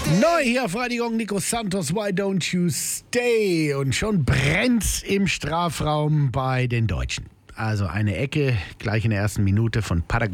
Neu hier auf Radio Nico Santos, Why Don't You Stay? Und schon brennt's im Strafraum bei den Deutschen. Also eine Ecke gleich in der ersten Minute von Paraguay.